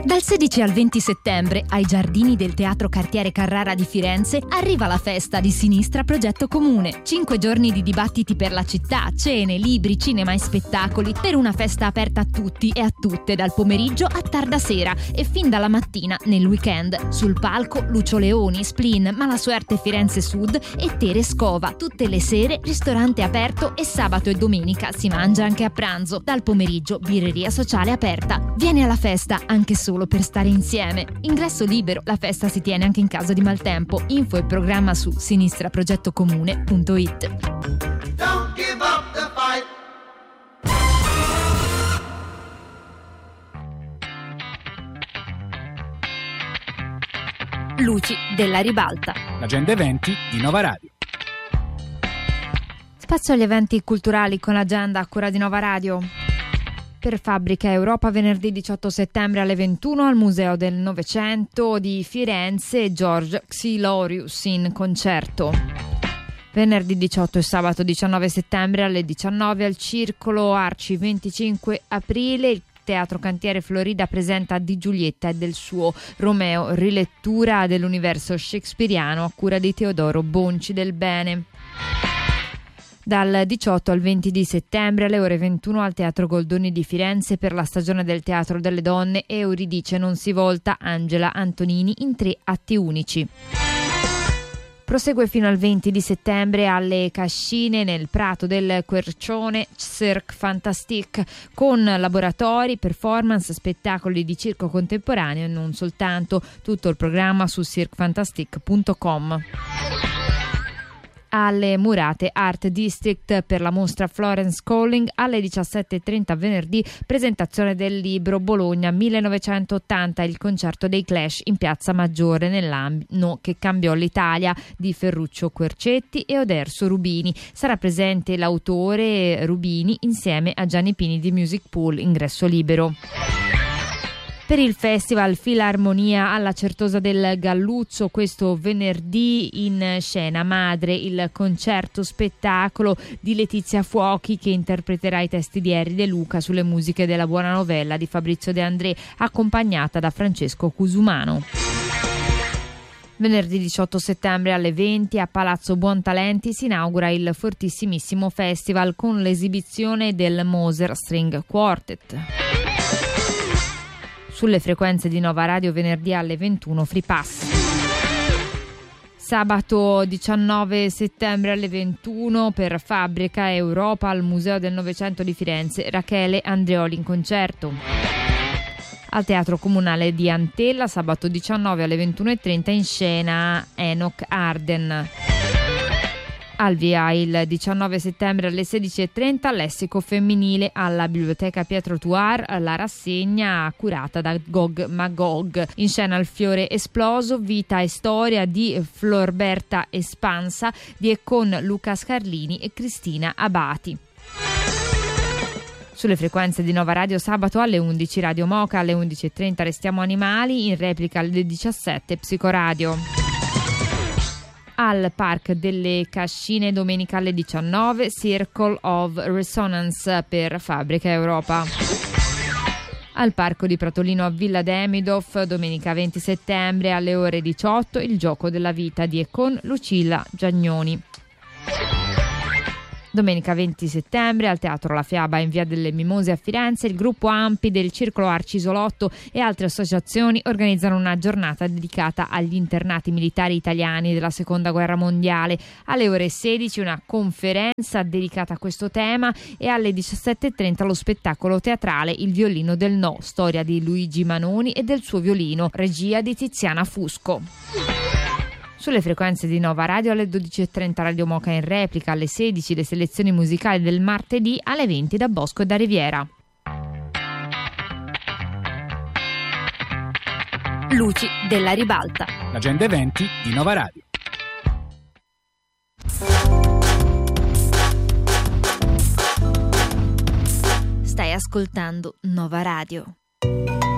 Dal 16 al 20 settembre, ai giardini del Teatro Cartiere Carrara di Firenze, arriva la festa di Sinistra Progetto Comune. 5 giorni di dibattiti per la città, cene, libri, cinema e spettacoli, per una festa aperta a tutti e a tutte, dal pomeriggio a tarda sera e fin dalla mattina nel weekend. Sul palco Lucio Leoni, Splin, Mala Suerte Firenze Sud e Tere Scova. Tutte le sere ristorante aperto e sabato e domenica si mangia anche a pranzo. Dal pomeriggio birreria sociale aperta. Vieni alla festa anche solo per stare insieme. Ingresso libero, la festa si tiene anche in caso di maltempo. Info e programma su sinistraprogettocomune.it. Don't give up the fight. Luci della ribalta. L'agenda eventi di Nova Radio. Spazio agli eventi culturali con l'agenda a cura di Nova Radio. Per Fabbrica Europa venerdì 18 settembre alle 21 al Museo del Novecento di Firenze George Xilorius in concerto. Venerdì 18 e sabato 19 settembre alle 19 al Circolo Arci. 25 aprile il Teatro Cantiere Florida presenta Di Giulietta e del suo Romeo, rilettura dell'universo shakespeariano a cura di Teodoro Bonci del Bene. Dal 18 al 20 di settembre alle ore 21 al Teatro Goldoni di Firenze per la stagione del Teatro delle Donne Euridice non si volta Angela Antonini in 3 atti unici. Prosegue fino al 20 di settembre alle Cascine nel Prato del Quercione Cirque Fantastique con laboratori, performance, spettacoli di circo contemporaneo e non soltanto. Tutto il programma su cirquefantastique.com. Alle Murate Art District per la mostra Florence Calling alle 17.30 venerdì presentazione del libro Bologna 1980, il concerto dei Clash in Piazza Maggiore nell'anno che cambiò l'Italia di Ferruccio Quercetti e Oderso Rubini. Sarà presente l'autore Rubini insieme a Gianni Pini di Music Pool, ingresso libero. Per il festival Filarmonia alla Certosa del Galluzzo questo venerdì in scena Madre, il concerto spettacolo di Letizia Fuochi che interpreterà i testi di Harry De Luca sulle musiche della Buona Novella di Fabrizio De André, accompagnata da Francesco Cusumano. Venerdì 18 settembre alle 20 a Palazzo Buontalenti si inaugura il Fortissimissimo Festival con l'esibizione del Moser String Quartet. Sulle frequenze di Nova Radio venerdì alle 21 Free Pass. Sabato 19 settembre alle 21 per Fabbrica Europa al Museo del Novecento di Firenze Rachele Andreoli in concerto. Al Teatro Comunale di Antella sabato 19 alle 21.30 in scena Enoch Arden. Al via il 19 settembre alle 16.30 lessico femminile alla Biblioteca Pietro Tuar, la rassegna curata da Gog Magog. In scena Il fiore esploso, vita e storia di Florberta Espansa di e con Luca Scarlini e Cristina Abati. Sulle frequenze di Nova Radio sabato alle 11 Radio Moca, alle 11.30 Restiamo Animali, in replica alle 17 Psicoradio. Al Park delle Cascine domenica alle 19 Circle of Resonance per Fabbrica Europa. Al Parco di Pratolino a Villa Demidov domenica 20 settembre alle ore 18 Il gioco della vita di e con Lucilla Giagnoni. Domenica 20 settembre al Teatro La Fiaba in via delle Mimose a Firenze il gruppo Ampi del Circolo Arci Isolotto e altre associazioni organizzano una giornata dedicata agli internati militari italiani della Seconda Guerra Mondiale. Alle ore 16 una conferenza dedicata a questo tema e alle 17.30 lo spettacolo teatrale Il violino del no, storia di Luigi Manoni e del suo violino, regia di Tiziana Fusco. Sulle frequenze di Nova Radio alle 12.30 Radio Moca in replica, alle 16 le selezioni musicali del martedì, alle 20 da Bosco e da Riviera. Luci della ribalta. L'agenda eventi di Nova Radio. Stai ascoltando Nova Radio.